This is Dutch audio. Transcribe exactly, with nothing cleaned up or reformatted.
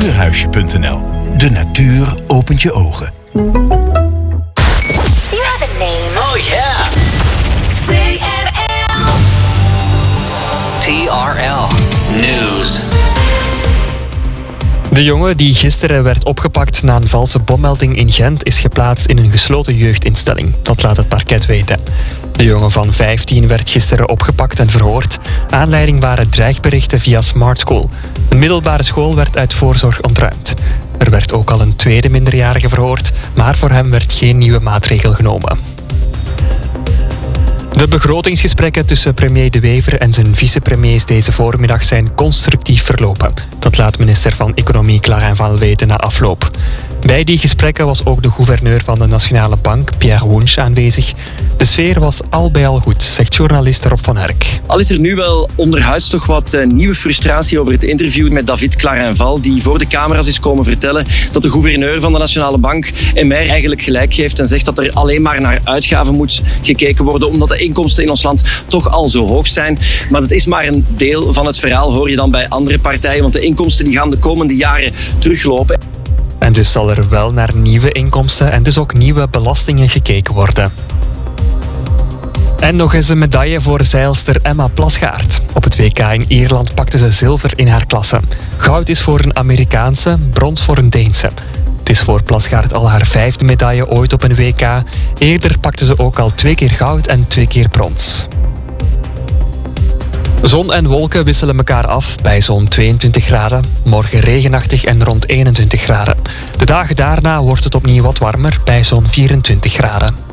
natuurhuisje punt n l. De natuur opent je ogen. You have a name. Oh yeah. T R L. T R L News. De jongen die gisteren werd opgepakt na een valse bommelding in Gent is geplaatst in een gesloten jeugdinstelling. Dat laat het parket weten. De jongen van vijftien werd gisteren opgepakt en verhoord. Aanleiding waren dreigberichten via Smart School. Een middelbare school werd uit voorzorg ontruimd. Er werd ook al een tweede minderjarige verhoord, maar voor hem werd geen nieuwe maatregel genomen. De begrotingsgesprekken tussen premier De Wever en zijn vicepremiers deze voormiddag zijn constructief verlopen. Dat laat minister van Economie Clarijn Val weten na afloop. Bij die gesprekken was ook de gouverneur van de Nationale Bank, Pierre Wunsch, aanwezig. De sfeer was al bij al goed, zegt journalist Rob van Herk. Al is er nu wel onderhuids toch wat uh, nieuwe frustratie over het interview met David Clarijn Val, die voor de camera's is komen vertellen dat de gouverneur van de Nationale Bank M R eigenlijk gelijk geeft en zegt dat er alleen maar naar uitgaven moet gekeken worden, omdat de inkomsten in ons land toch al zo hoog zijn. Maar dat is maar een deel van het verhaal, hoor je dan bij andere partijen, want de inkomsten die gaan de komende jaren teruglopen. En dus zal er wel naar nieuwe inkomsten en dus ook nieuwe belastingen gekeken worden. En nog eens een medaille voor zeilster Emma Plasgaard. Op het W K in Ierland pakte ze zilver in haar klasse. Goud is voor een Amerikaanse, brons voor een Deense. Het is voor Plasgaard al haar vijfde medaille ooit op een W K. Eerder pakte ze ook al twee keer goud en twee keer brons. Zon en wolken wisselen elkaar af bij zo'n tweeëntwintig graden. Morgen regenachtig en rond eenentwintig graden. De dagen daarna wordt het opnieuw wat warmer bij zo'n vierentwintig graden.